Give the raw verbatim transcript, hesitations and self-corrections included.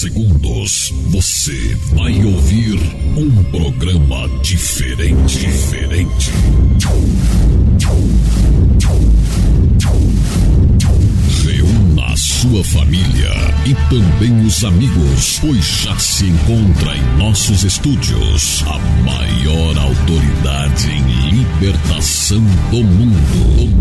segundos, você vai ouvir um programa diferente. Diferente. Reúna a sua família e também os amigos, pois já se encontra em nossos estúdios a maior autoridade em libertação do mundo.